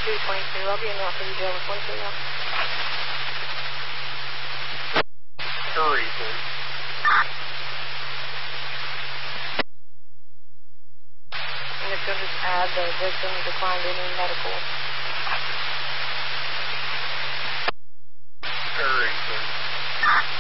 222. I'll be in route for the jail with 1 2 now. Hurry, please. And if you'll just add the victim declined any medical